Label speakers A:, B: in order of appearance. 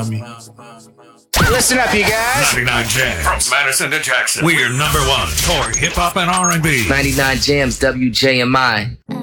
A: Listen up, you guys.
B: 99 Jams. From Madison to Jackson. We're number one for hip hop and R&B.
A: 99 Jams, WJMI.